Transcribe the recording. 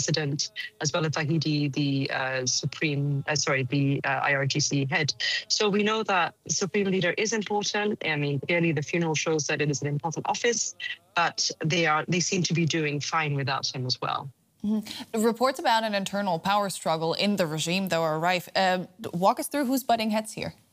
president, as well as Zahidi, the IRGC head. So we know that the supreme leader is important. I mean, clearly the funeral shows that it is an important office, but they seem to be doing fine without him as well. Mm-hmm. Reports about an internal power struggle in the regime, though, are rife. Walk us through who's butting heads here.